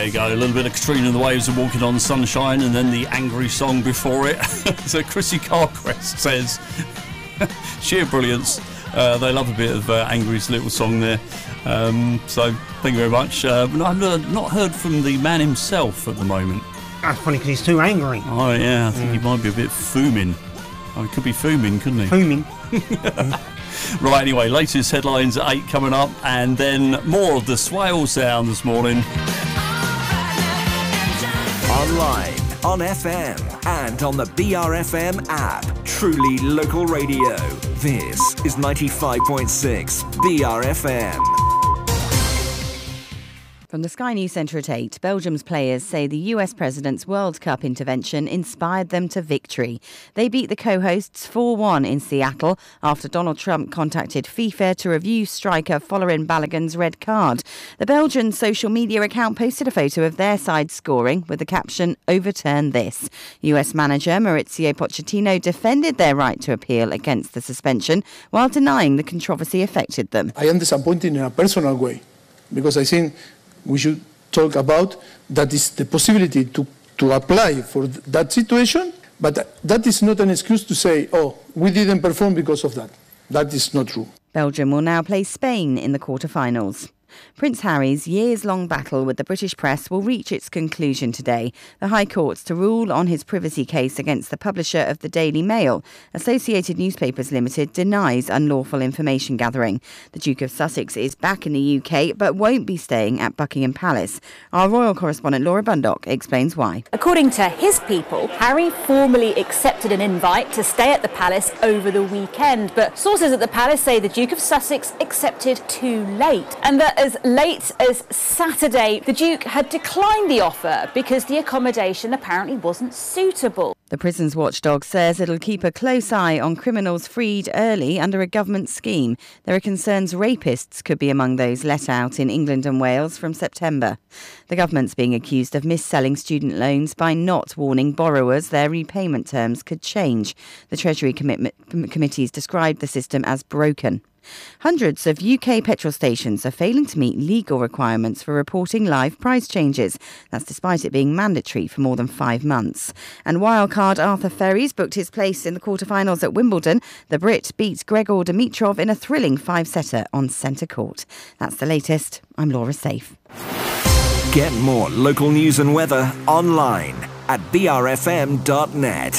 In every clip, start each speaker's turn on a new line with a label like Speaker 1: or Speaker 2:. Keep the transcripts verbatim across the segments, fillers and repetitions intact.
Speaker 1: There you go, a little bit of Katrina and the Waves and Walking on Sunshine, and then the angry song before it. So Chrissy Carcrest says, sheer brilliance. Uh, they love a bit of uh, Angry's little song there. Um, so thank you very much. Uh, but I've not heard from the man himself at the moment.
Speaker 2: That's funny because he's too angry.
Speaker 1: Oh yeah, I think mm. he might be a bit fuming. Oh, he could be fuming, couldn't he?
Speaker 2: Fuming.
Speaker 1: Right, anyway, latest headlines at eight coming up, and then more of the Swale Sound this morning.
Speaker 3: Online, on F M, and on the B R F M app. Truly local radio. This is ninety-five point six B R F M.
Speaker 4: From the Sky News Centre at eight, Belgium's players say the U S President's World Cup intervention inspired them to victory. They beat the co-hosts four one in Seattle after Donald Trump contacted FIFA to review striker following Balogun's red card. The Belgian social media account posted a photo of their side scoring with the caption, "Overturn this." U S manager Mauricio Pochettino defended their right to appeal against the suspension while denying the controversy affected them.
Speaker 5: I am disappointed in a personal way because I think we should talk about that is the possibility to, to apply for th- that situation, but that is not an excuse to say, oh, we didn't perform because of that. That is not true.
Speaker 4: Belgium will now play Spain in the quarter-finals. Prince Harry's years-long battle with the British press will reach its conclusion today. The High Court's to rule on his privacy case against the publisher of the Daily Mail. Associated Newspapers Limited denies unlawful information gathering. The Duke of Sussex is back in the U K but won't be staying at Buckingham Palace. Our royal correspondent Laura Bundock explains why.
Speaker 6: According to his people, Harry formally accepted an invite to stay at the palace over the weekend, but sources at the palace say the Duke of Sussex accepted too late, and that as late as Saturday, the Duke had declined the offer because the accommodation apparently wasn't suitable.
Speaker 4: The prisons watchdog says it'll keep a close eye on criminals freed early under a government scheme. There are concerns rapists could be among those let out in England and Wales from September. The government's being accused of mis-selling student loans by not warning borrowers their repayment terms could change. The Treasury commitment committees described the system as broken. Hundreds of U K petrol stations are failing to meet legal requirements for reporting live price changes. That's despite it being mandatory for more than five months. And wildcard Arthur Ferries booked his place in the quarterfinals at Wimbledon. The Brit beat Gregor Dimitrov in a thrilling five-setter on centre court. That's the latest. I'm Laura Safe.
Speaker 3: Get more local news and weather online at b r f m dot net.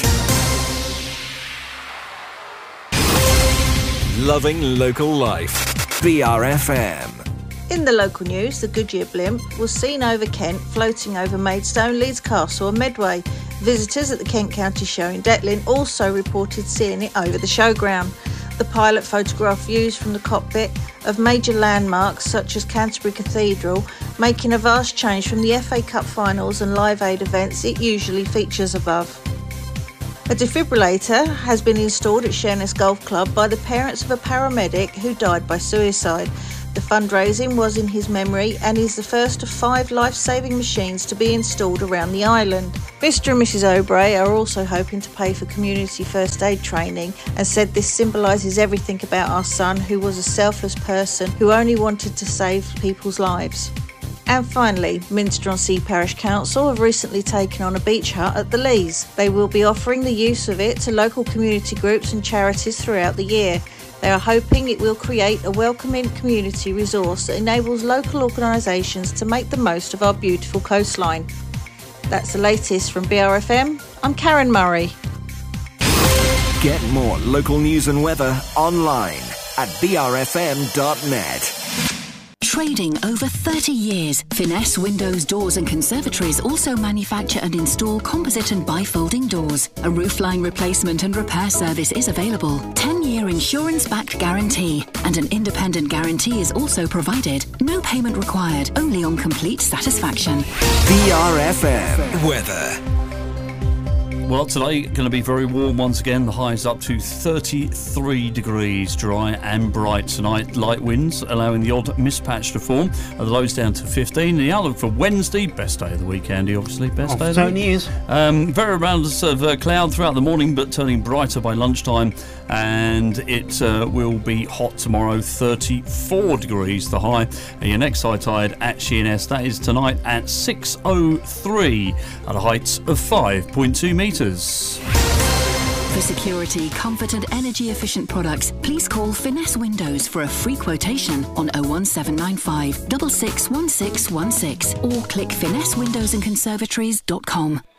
Speaker 3: Loving local life. B R F M.
Speaker 7: In the local news, the Goodyear blimp was seen over Kent floating over Maidstone, Leeds Castle and Medway. Visitors at the Kent County Show in Detlin also reported seeing it over the showground. The pilot photographed views from the cockpit of major landmarks such as Canterbury Cathedral, making a vast change from the F A Cup finals and Live Aid events it usually features above. A defibrillator has been installed at Sheerness Golf Club by the parents of a paramedic who died by suicide. The fundraising was in his memory and is the first of five life-saving machines to be installed around the island. Mister and Missus Obrey are also hoping to pay for community first aid training and said this symbolises everything about our son, who was a selfless person who only wanted to save people's lives. And finally, Minster-on-Sea Parish Council have recently taken on a beach hut at the Lees. They will be offering the use of it to local community groups and charities throughout the year. They are hoping it will create a welcoming community resource that enables local organisations to make the most of our beautiful coastline. That's the latest from B R F M. I'm Karen Murray.
Speaker 3: Get more local news and weather online at b r f m dot net.
Speaker 8: Trading over thirty years, Finesse Windows, Doors and Conservatories also manufacture and install composite and bifolding doors. A roofline replacement and repair service is available. ten-year insurance-backed guarantee and an independent guarantee is also provided. No payment required, only on complete satisfaction.
Speaker 3: B R F M weather.
Speaker 1: Well, today going to be very warm once again. The high is up to thirty-three degrees, dry and bright tonight. Light winds allowing the odd mist patch to form. The lows down to fifteen. The outlook for Wednesday, best day of the week, Andy, obviously. Best
Speaker 2: oh,
Speaker 1: day of the week.
Speaker 2: Certainly is.
Speaker 1: Um, very around of uh, cloud throughout the morning, but turning brighter by lunchtime. and it uh, will be hot tomorrow, thirty-four degrees the high. And your next high tide at Sheerness, that is tonight at six oh three at a height of five point two metres.
Speaker 8: For security, comfort and energy efficient products, please call Finesse Windows for a free quotation on oh one seven nine five, six six one six one six or click finesse windows and conservatories dot com.